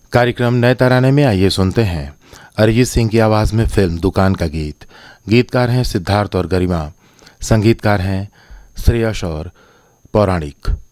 कार्यक्रम नए तराने में आइए सुनते हैं अरिजीत सिंह की आवाज़ में फिल्म दुकान का गीत। गीतकार हैं सिद्धार्थ और गरिमा, संगीतकार हैं श्रेयस और पौराणिक।